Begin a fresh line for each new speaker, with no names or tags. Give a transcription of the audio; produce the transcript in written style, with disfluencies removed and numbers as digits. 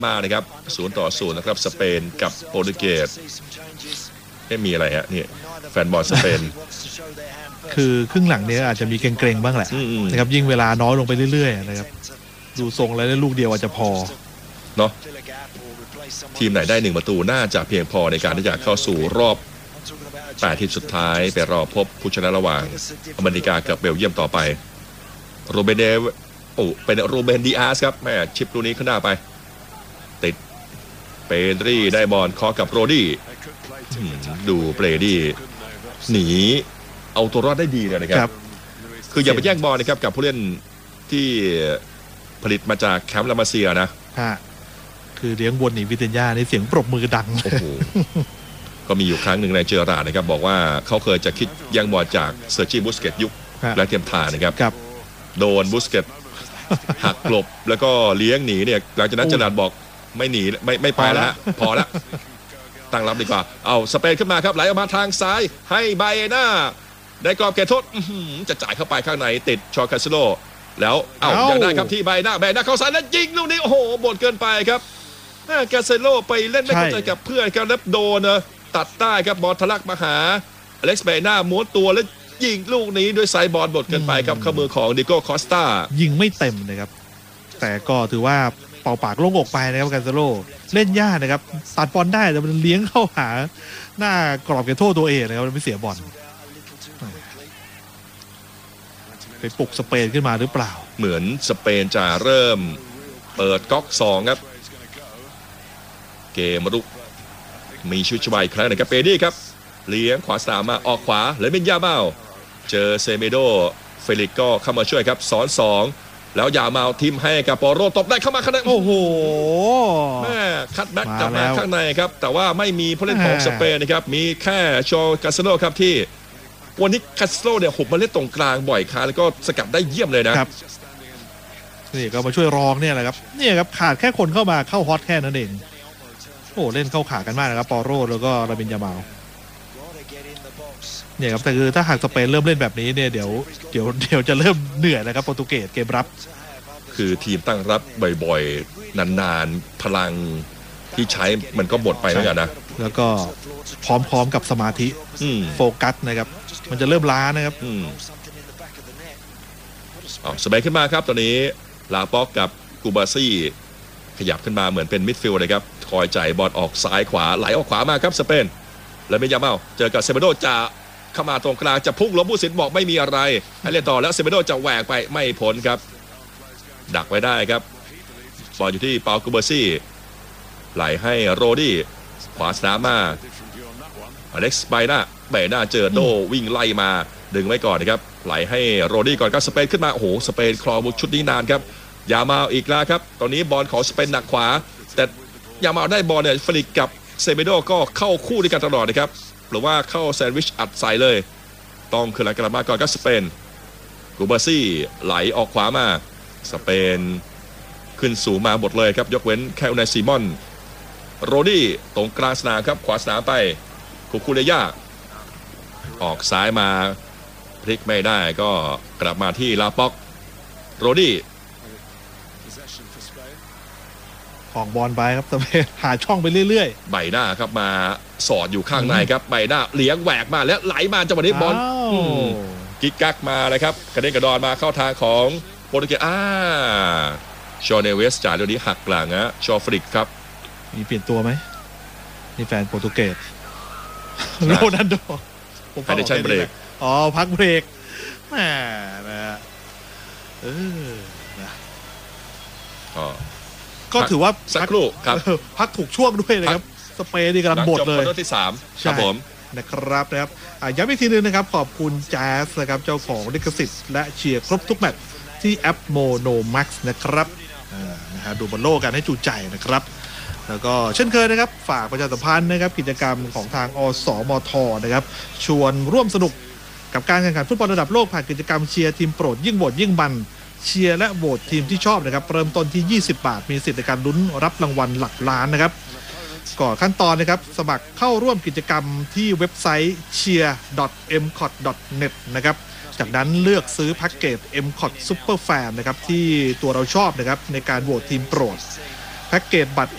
มานะครับ0-0นะครับสเปนกับโปรตุเกสไม่มีอะไรฮะนี่แฟนบอลสเปน
คือครึ่งหลังเนี้ยอาจจะมีเกรงๆบ้างแหละนะครับยิ่งเวลาน้อยลงไปเรื่อยๆนะครับดูทรงแล้วลูกเดียวอาจจะพอ
เนาะทีมไหนได้1 ประตูน่าจะเพียงพอในการที่จะเข้าสู่รอบ8 ทีมสุดท้ายไปรอพบผู้ชนะระหว่างอเมริกากับเบลเยียมต่อไปโรเบเดเป็นโรเบนดีอาสครับแม่ชิปลูกนี้ขึ้นหน้าไปติดเปดรี่ได้บอลเคาะกับโรดี้ดูเปรดี้หนีเอาตัวรอดได้ดีเลยนะครับคืออย่าไปแย่งบอลนะครับกับผู้เล่นที่ผลิตมาจากแคมป์ลามาเซียนะ
คือเลี้ยงบนหนีวิเทนยาในเสียงปรบมือดัง
ก็มีอยู่ครั้งหนึ่งในเจอราร์นะครับบอกว่าเขาเคยจะคิดแย่งบอลจากเซอร์จีบุสเกตยุคและเทียมทานะครับโดนบุสเกตหักหลบแล้วก็เลี้ยงหนีเนี่ยหลังจากนั้นเจอราร์บอกไม่หนีไม่ไปแล้วพอแล้วตั้งรับดีกว่าเอาสเปนขึ้นมาครับไหลออกมาทางซ้ายให้ไบเน่าได้กรอบเขตโทษจะจ่ายเข้าไปข้างในติดชอคาซิโลแล้วยังได้ครับที่ไบเน่าเข้าซ้ายแล้วยิงลูกนี้โอ้โหบดเกินไปครับแกเซโลไปเล่นไม่เข้าใจกับเพื่อนครับแล้วโดนตัดใต้ครับบอลทะลักมาหาอเล็กซ์ไบเน่าม้วนตัวแล้วยิงลูกนี้ด้วยไซบอลบดเกินไปครับข้อมือของดิโก้คอสตา
ยิงไม่เต็มนะครับแต่ก็ถือว่าเป่าปากโล่งอกไปนะครับแกเซโลเล่นยากนะครับตัดบอลได้แต่มันเลี้ยงเข้าหาหน้ากรอบเขตโทษตัวเองนะครับมันไม่เสียบอลไปปลุกสเปนขึ้นมาหรือเปล่า
เหมือนสเปนจะเริ่มเปิดก๊อก2ครับเกมรุกมีชุดชวายครั้งนะครับเปดี้ครับเลี้ยงขวาสามมาออกขวาเลยเป็นยาเมาเจอเซเมโดเฟลิกก็เข้ามาช่วยครับซ้อน2แล้วยาเมาทิมให้กับปอโรตบได้เข้ามาข้างในโอ้โหแม่คัตแบ็กกลับมาข้างในครับแต่ว่าไม่มีผู้เล่นของสเปนนะครับมีแค่โชคาสโลครับที่วันนี้คาสโลเนี่ยหุบมาเล่นตรงกลางบ่อยครั้งแล้วก็สกัดได้เยี่ยมเลยนะครับ
นี่ก็มาช่วยรองเนี่ยแหละครับเนี่ยครับขาดแค่คนเข้ามาเข้าฮอตแค่นั้นเองโอ้เล่นเข้าขากันมากนะครับปอโรแล้วก็ลามินยามาลเนี่ยครับแต่คือถ้าหากสเปนเริ่มเล่นแบบนี้เนี่ยเดี๋ยวจะเริ่มเหนื่อยนะครับโปรตุเกสเกมรับ
คือทีมตั้งรับบ่อยๆนานๆพลังที่ใช้มันก็หมดไปเหมือนกันนะ
แล้วก็พร้อมกับสมาธิโฟกัสนะครับมันจะเริ่มล้านะครับ
สเปนขึ้นมาครับตอนนี้ลาป็อกกับกูบาซี่ขยับขึ้นมาเหมือนเป็นมิดฟิลด์นะครับคอยจ่ายบอลออกซ้ายขวาไหลออกขวามาครับสเปนแล้วเมยาเมาเจอกับเซเบโดจะเข้ามาตรงกลางจะพุ่งล้มผู้สินบอกไม่มีอะไรให้เล่นต่อแล้วเซเบโดจะแหวกไปไม่พ้นครับดักไว้ได้ครับบอลอยู่ที่เปากูเบอร์ซี่ไหลให้โรดี้ขวาสนามมาอเล็กซ์ไบน่าเจอโดวิ่งไล่มาดึงไว้ก่อนนะครับไหลให้โรดี้ก่อนครับสเปนขึ้นมาโอ้โหสเปนคลองชุดนี้นานครับยามาอีกแล้วครับตอนนี้บอลของสเปนหนักขวาแต่ยามาได้บอลเนี่ยฟลิกกับเซเบโดก็เข้าคู่ด้วยกันตลอดนะครับหรือว่าเข้าแซนด์วิชอัดใส่เลยต้องขึ้นหลังกลับมาก่อนครับสเปนกูบาซี่ไหลออกขวามาสเปนขึ้นสูงมาหมดเลยครับยกเว้นแค่อุนายซีมอนโรดี้ตรงกลางสนามครับขวาสนามไปคูเลย่าออกซ้ายมาพลิกไม่ได้ก็กลับมาที่ลาป็อกโรดี้
ของบอลไปครับสเปนหาช่องไปเรื่อย
ๆใบหน้าครับมาสอดอยู่ข้างในครับใบหน้าเลี้ยงแหวกมาแล้วไหลมาจังหวะนี้บอลกิ๊กกักมาเลยครับกระเด็นกระดอนมาเข้าทางของโปรตุเกสชอเนเวสจ่ายเดี๋ยวนี้หักหลังชอฟริกครับ
มีเปลี่ยนตัวไหมนี่แฟนโปรตุเกสโรนัลโด
ให้ได้ใช้เบรก
พักเบรกแหมก็ถือว่า
สักครู่ครับ
พักถูกช่วงด้วยนะครับสเปนนี่กำลังบดเลย
ที่3ครับผม
นะครับย้ำอีกทีนึงนะครับขอบคุณแจ๊สนะครับเจ้าของลิขสิทธิ์และเชียร์ครบทุกแมตช์ที่แอปโมโนแม็กซ์นะครับดูบอลโลกกันให้จูใจนะครับแล้วก็เช่นเคยนะครับฝากประชาสัมพันธ์นะครับกิจกรรมของทางอสมทนะครับชวนร่วมสนุกกับการแข่งขันฟุตบอลระดับโลกผ่านกิจกรรมเชียร์ทีมโปรดยิ่งโหวตยิ่งมันเชียร์และโหวตทีมที่ชอบนะครับเริ่มต้นที่20 บาทมีสิทธิ์ในการลุ้นรับรางวัลหลักล้านนะครับก่อนขั้นตอนนะครับสมัครเข้าร่วมกิจกรรมที่เว็บไซต์ cheer.mcot.net นะครับจากนั้นเลือกซื้อแพ็กเกจ MCOT Super Fan นะครับที่ตัวเราชอบนะครับในการโหวตทีมโปรดแพ็กเกจบัตร